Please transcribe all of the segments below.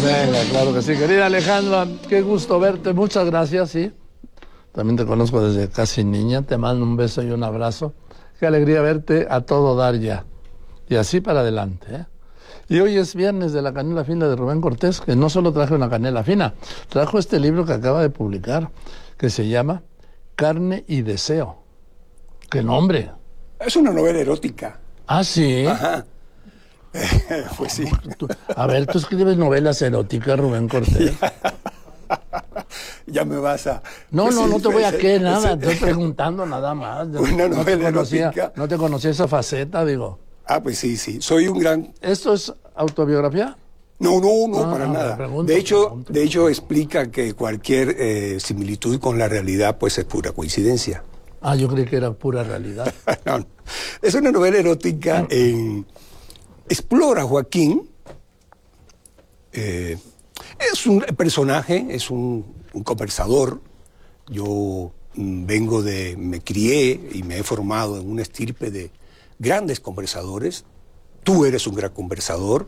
Venga, claro que sí. Querida Alejandra, qué gusto verte. Muchas gracias, sí. También te conozco desde casi niña. Te mando un beso y un abrazo. Qué alegría verte a todo dar ya. Y así para adelante, ¿eh? Y hoy es viernes de la canela fina de Rubén Cortés, que no solo traje una canela fina, trajo este libro que acaba de publicar, que se llama Carne y Deseo. ¡Qué nombre! Es una novela erótica. ¿Ah, sí? Ajá. Pues sí. A ver, tú escribes novelas eróticas, Rubén Cortés. Ya me vas a... No, pues no, sí, no te voy a pues, qué, nada. Estoy preguntando nada más. Una novela erótica. No te conocía esa faceta, digo. Ah, pues sí, sí. Soy un gran... ¿Esto es autobiografía? No, para nada. Pregunto. De hecho, explica que cualquier similitud con la realidad, pues es pura coincidencia. Ah, yo creí que era pura realidad. No. Es una novela erótica explora Joaquín. Es un personaje, es un conversador. Yo me crié y me he formado en una estirpe de grandes conversadores. Tú eres un gran conversador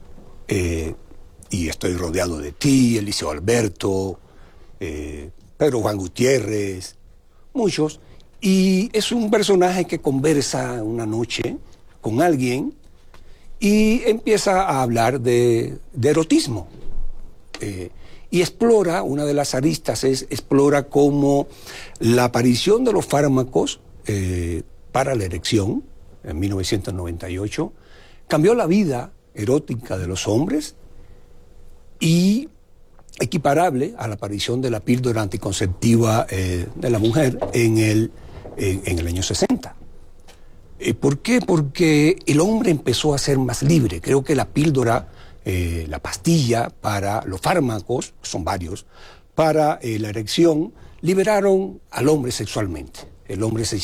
y estoy rodeado de ti, Eliseo Alberto, Pedro Juan Gutiérrez, muchos. Y es un personaje que conversa una noche con alguien y empieza a hablar de erotismo. Y explora, una de las aristas explora cómo la aparición de los fármacos para la erección, en 1998, cambió la vida erótica de los hombres y equiparable a la aparición de la píldora anticonceptiva de la mujer en el año 60. ¿Por qué? Porque el hombre empezó a ser más libre. Creo que la píldora, la pastilla para los fármacos, son varios, para la erección, liberaron al hombre sexualmente. El hombre se